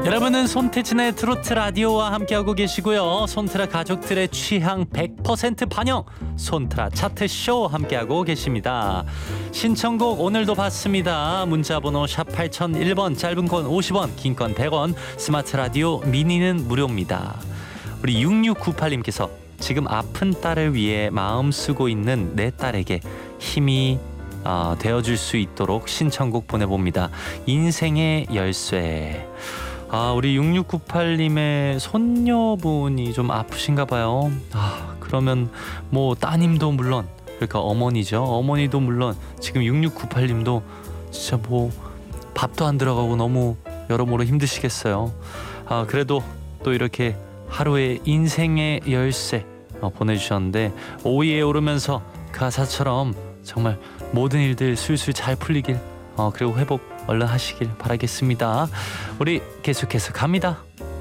여러분은 손태진의 트로트 라디오와 함께하고 계시고요. 손트라 가족들의 취향 100% 반영 손트라 차트쇼 함께하고 계십니다. 신청곡 오늘도 받습니다. 문자번호 샵 8001번, 짧은 건 50원, 긴 건 100원, 스마트 라디오 미니는 무료입니다. 우리 6698님께서 지금 아픈 딸을 위해 마음 쓰고 있는 내 딸에게 힘이 되어줄 수 있도록 신청곡 보내봅니다. 인생의 열쇠. 우리 6698님의 손녀분이 좀 아프신가 봐요. 그러면 뭐 따님도 물론, 그러니까 어머니죠. 어머니도 물론 지금 6698님도 진짜 뭐 밥도 안 들어가고 너무 여러모로 힘드시겠어요. 그래도 또 이렇게 하루의 인생의 열쇠 보내주셨는데, 오이에 오르면서 가사처럼 정말 모든 일들 술술 잘 풀리길, 그리고 회복 얼른 하시길 바라겠습니다. 우리 계속해서 갑니다.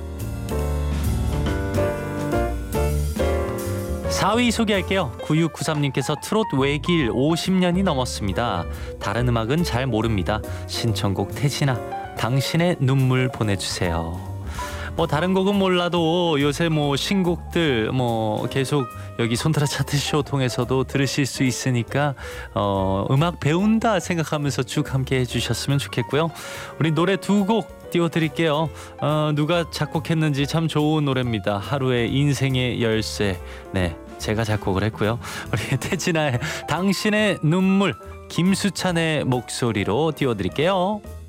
4위 소개할게요. 9693님께서 트롯 외길 50년이 넘었습니다. 다른 음악은 잘 모릅니다. 신청곡 태진아 당신의 눈물 보내주세요. 뭐 다른 곡은 몰라도 요새 뭐 신곡들 뭐 계속 여기 손트라 차트쇼 통해서도 들으실 수 있으니까 음악 배운다 생각하면서 쭉 함께 해주셨으면 좋겠고요. 우리 노래 두 곡 띄워드릴게요. 누가 작곡했는지 참 좋은 노래입니다. 하루의 인생의 열쇠. 네, 제가 작곡을 했고요. 우리 태진아의 당신의 눈물, 김수찬의 목소리로 띄워드릴게요.